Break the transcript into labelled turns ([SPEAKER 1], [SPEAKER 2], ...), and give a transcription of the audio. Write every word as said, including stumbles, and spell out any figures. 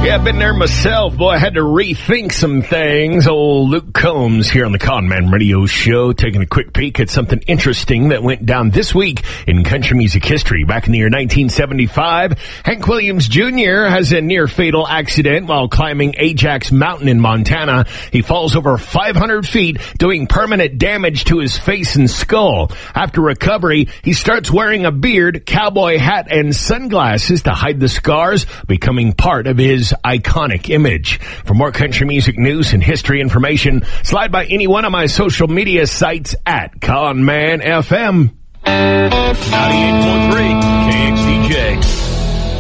[SPEAKER 1] Yeah, I've been there myself. Boy, I had to rethink some things. Old Luke Combs here on the Con Man Radio Show, taking a quick peek at something interesting that went down this week in country music history. Back in the year nineteen seventy-five, Hank Williams Junior has a near-fatal accident while climbing Ajax Mountain in Montana. He falls over five hundred feet, doing permanent damage to his face and skull. After recovery, he starts wearing a beard, cowboy hat, and sunglasses to hide the scars, becoming part of his iconic image. For more country music news and history information, slide by any one of my social media sites at Con Man F M.
[SPEAKER 2] ninety-eight point three K X D J.